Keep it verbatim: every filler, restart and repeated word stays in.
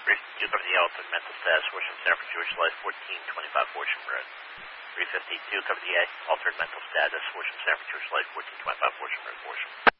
three fifty-two, cover the altered mental status, Horsham Sanford Jewish Life, fourteen twenty-five Horsham Road. three fifty-two, cover the altered mental status, Horsham Sanford Jewish Life, fourteen twenty-five Horsham Road, Horsham.